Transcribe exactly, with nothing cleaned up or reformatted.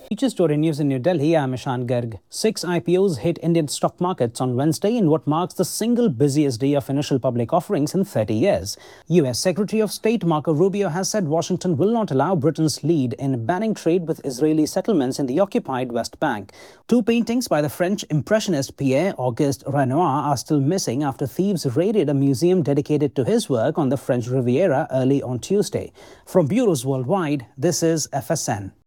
Feature story news in New Delhi. I'm Ishan Garg. Six I P Os hit Indian stock markets on Wednesday in what marks the single busiest day of initial public offerings in thirty years. U S Secretary of State Marco Rubio has said Washington will not allow Britain's lead in banning trade with Israeli settlements in the occupied West Bank. Two paintings by the French impressionist Pierre-Auguste Renoir are still missing after thieves raided a museum dedicated to his work on the French Riviera early on Tuesday. From bureaus worldwide, this is F S N.